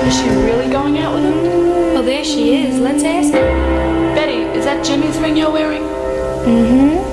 Is she really going out with him? Well, there she is. Let's ask her. Betty, is that Jimmy's ring you're wearing? Mm-hmm.